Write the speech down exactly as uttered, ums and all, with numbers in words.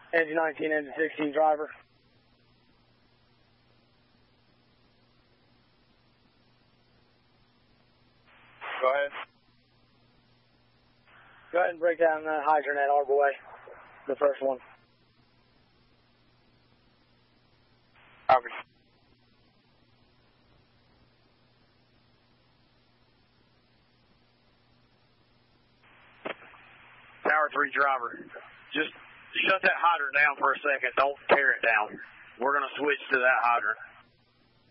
Engine nineteen, engine sixteen, driver. Go ahead. Go ahead and break down the hydrant at Arbor Way, the first one. Copy. Tower three driver, just shut that hydrant down for a second. Don't tear it down. We're going to switch to that hydrant.